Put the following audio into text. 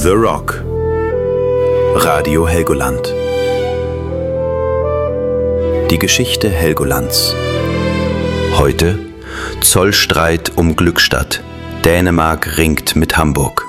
The Rock. Radio Helgoland. Die Geschichte Helgolands. Heute Zollstreit um Glückstadt. Dänemark ringt mit Hamburg.